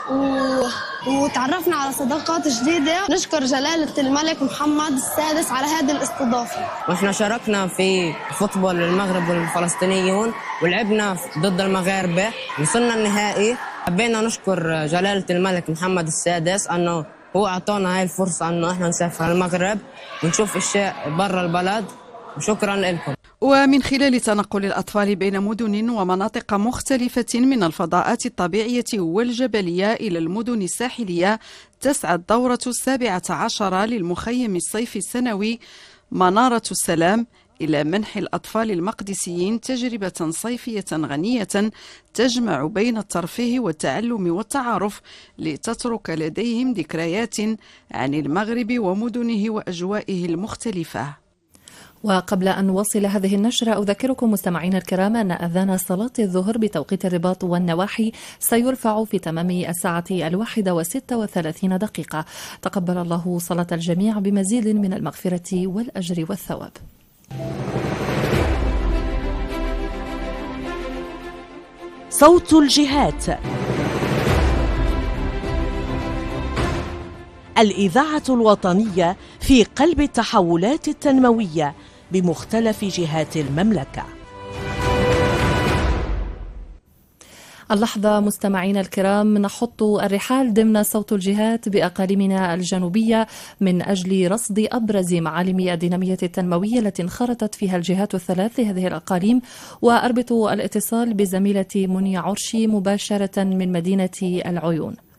و... وتعرفنا على صداقات جديدة. نشكر جلالة الملك محمد السادس على هذه الاستضافة. واحنا شاركنا في فوتبول المغرب والفلسطينيون ولعبنا ضد المغاربة، وصلنا النهائي. حبينا نشكر جلالة الملك محمد السادس أنه هو أعطانا هاي الفرصة أنه احنا نسافر المغرب ونشوف أشياء برا البلد، وشكرا لكم. ومن خلال تنقل الأطفال بين مدن ومناطق مختلفة من الفضاءات الطبيعية والجبلية إلى المدن الساحلية، تسعى الدورة 17 للمخيم الصيفي السنوي منارة السلام إلى منح الأطفال المقدسيين تجربة صيفية غنية تجمع بين الترفيه والتعلم والتعارف، لتترك لديهم ذكريات عن المغرب ومدنه وأجوائه المختلفة. وقبل أن نواصل هذه النشرة أذكركم مستمعينا الكرام أن أذان صلاة الظهر بتوقيت الرباط والنواحي سيرفع في تمام الساعة 1:36. تقبل الله صلاة الجميع بمزيد من المغفرة والأجر والثواب. صوت الجهات، الإذاعة الوطنية في قلب التحولات التنموية بمختلف جهات المملكة. اللحظة مستمعينا الكرام نحط الرحال ضمن صوت الجهات بأقاليمنا الجنوبية من أجل رصد أبرز معالم الدينامية التنموية التي انخرطت فيها الجهات الثلاث لهذه الأقاليم، وأربط الاتصال بزميلتي منى عرشي مباشرة من مدينة العيون.